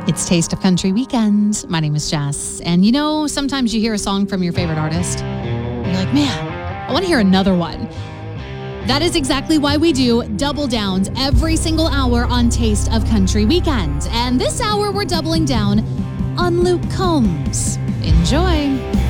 It's Taste of Country Weekend. My name is Jess. And you know, sometimes you hear a song from your favorite artist. And you're like, man, I want to hear another one. That is exactly why we do double downs every single hour on Taste of Country Weekend. And this hour, we're doubling down on Luke Combs. Enjoy.